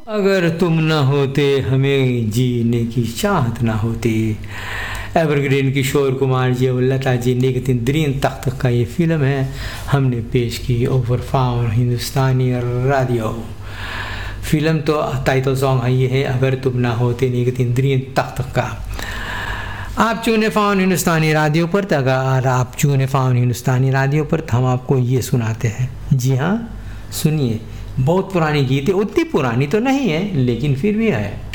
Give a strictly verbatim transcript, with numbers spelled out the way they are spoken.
अगर तुम न होते हमें जीने की चाहत न होती। एवरग्रीन किशोर कुमार जी और लता जी ने तिंद्रीन तख्त का ये फिल्म है, हमने पेश की ओवर फाउंड हिंदुस्तानी रेडियो। फिल्म तो टाइटल सॉन्ग है ये है, अगर तुम ना होते ने तिंद्रीन तख्त का। आप चुने फाउंड हिंदुस्तानी रेडियो पर, अगर आप चुने फाउंड हिंदुस्तानी रेडियो पर हम आपको ये सुनाते हैं। जी हाँ, सुनिए, बहुत पुरानी गीत है, उतनी पुरानी तो नहीं है लेकिन फिर भी है।